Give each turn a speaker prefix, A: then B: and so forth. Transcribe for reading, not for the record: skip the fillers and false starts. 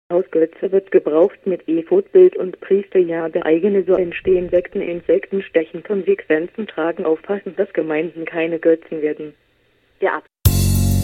A: Hausgötze wird gebraucht mit Ephod-Bild und Priesterjade. Eigene so entstehen Sekten. Insekten stechen Konsequenzen tragen. Aufpassen, dass Gemeinden keine Götzen werden.
B: Der